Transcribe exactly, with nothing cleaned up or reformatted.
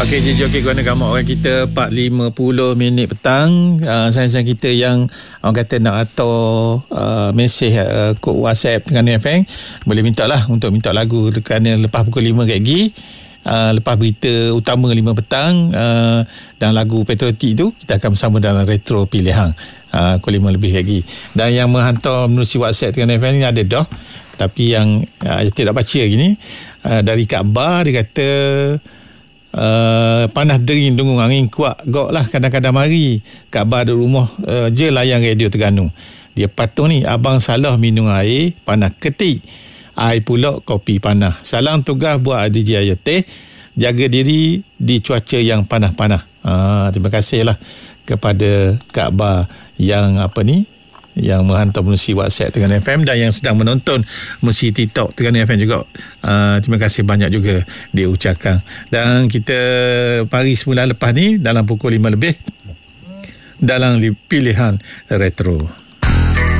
Okey, jadi okey guna kamu orang kita empat lima puluh minit petang. Uh, sayang-sayang kita yang orang kata nak atur uh, mesej uh, kod WhatsApp dengan F M, boleh minta lah untuk minta lagu kerana lepas pukul lima lagi. Uh, lepas berita utama lima petang uh, dan lagu patriotik tu, kita akan bersama dalam retro pilihan uh, pukul lima lebih lagi. Dan yang menghantar menerusi WhatsApp dengan F M ni ada dah, tapi yang uh, tidak baca gini uh, dari Kak Bar, dia kata Uh, panas dering dengung angin kuat gok lah kadang-kadang mari khabar di rumah uh, je layan radio Terengganu. Dia patung ni, abang salah minum air panas ketik, air pula kopi panas. Salam tugas buat D J Ayah Teh, jaga diri di cuaca yang panas-panas. uh, Terima kasih lah kepada khabar yang apa ni, yang menghantar menerusi WhatsApp Terengganu F M dan yang sedang menonton menerusi TikTok Terengganu F M juga. Uh, terima kasih banyak juga diucapkan. Dan kita pari semula lepas ni dalam pukul lima lebih dalam pilihan retro.